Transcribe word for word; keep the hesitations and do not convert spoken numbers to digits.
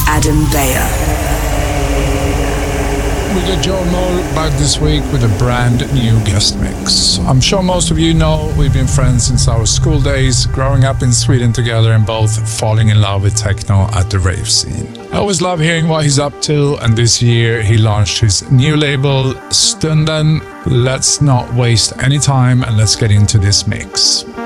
Adam Beyer. We got Joe Moll back this week with a brand new guest mix. I'm sure most of you know we've been friends since our school days, growing up in Sweden together and both falling in love with techno at the rave scene. I always love hearing what he's up to, and this year he launched his new label, Stunden. Let's not waste any time and let's get into this mix.